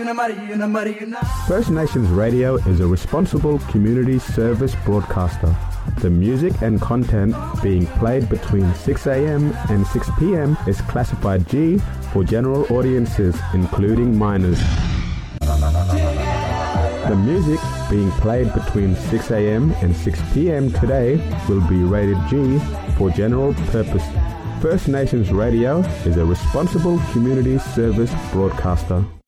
First Nations Radio is a responsible community service broadcaster. The music and content being played between 6 a.m. and 6 p.m. is classified G for general audiences, including minors. The music being played between 6 a.m. and 6 p.m. today will be rated G for general purpose. First Nations Radio is a responsible community service broadcaster.